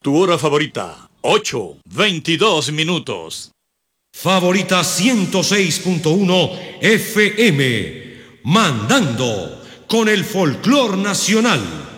Tu hora favorita, 8:22. Favorita 106.1 FM, mandando con el folclor nacional.